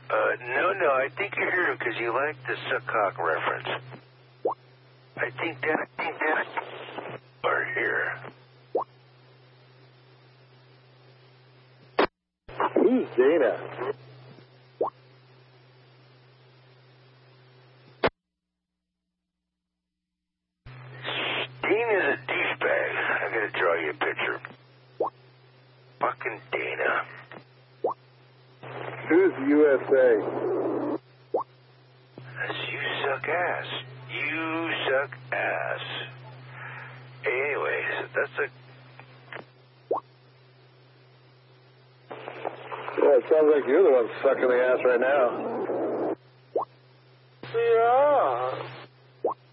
No, I think you heard him because you like the suck-cock reference. I think that are here. Who's Dana? Dana's a douchebag. I gotta draw you a picture. Fucking Dana. Who's USA? That's you suck ass. You suck ass. Anyways, that's a... Yeah, it sounds like you're the one sucking the ass right now. Yeah.